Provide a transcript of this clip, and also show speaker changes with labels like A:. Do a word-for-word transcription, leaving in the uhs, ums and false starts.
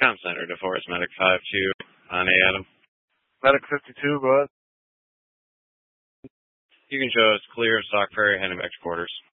A: Com Center, DeForest Medic five two on A Adam.
B: Medic fifty-two, go ahead.
A: You can show us clear of Stock Ferry heading back to quarters.